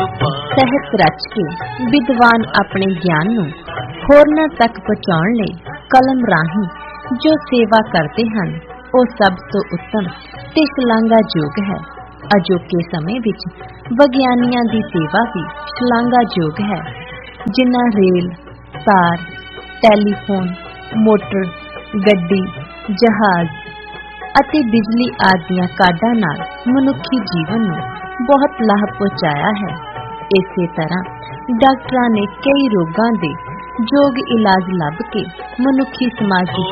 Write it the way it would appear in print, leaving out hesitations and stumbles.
ਸਾਹਿਤ ਰਚ ਕੇ ਵਿਦਵਾਨ ਆਪਣੇ ਗਿਆਨ ਨੂੰ ਹੋਰਨਾਂ ਤੱਕ ਪਹੁੰਚਾਉਣ ਲਈ ਕਲਮ ਰਾਹੀਂ ਜੋ ਸੇਵਾ ਕਰਦੇ ਹਨ ਉਹ ਸਭ ਤੋਂ ਉੱਤਮ ਤੇ ਸ਼ਲਾਘਾਯੋਗ ਹੈ। ਅਜੋਕੇ ਸਮੇਂ ਵਿੱਚ ਵਿਗਿਆਨੀਆਂ ਦੀ ਸੇਵਾ ਵੀ ਸ਼ਲਾਘਾਯੋਗ ਹੈ, ਜਿਨ੍ਹਾਂ ਰੇਲ, ਤਾਰ, ਟੈਲੀਫੋਨ, ਮੋਟਰ, ਗੱਡੀ, ਜਹਾਜ਼ ਅਤੇ ਬਿਜਲੀ ਆਦਿ ਦੀਆਂ ਕਾਢਾਂ ਨਾਲ ਮਨੁੱਖੀ ਜੀਵਨ ਨੂੰ ਬਹੁਤ ਲਾਭ ਪਹੁੰਚਾਇਆ ਹੈ। ਇਸੇ ਤਰ੍ਹਾਂ ਡਾਕਟਰਾਂ ਨੇ ਕਈ ਰੋਗਾਂ ਦੇ ਯੋਗ ਇਲਾਜ ਲੱਭ ਕੇ ਮਨੁੱਖੀ ਸਮਾਜ ਦੀ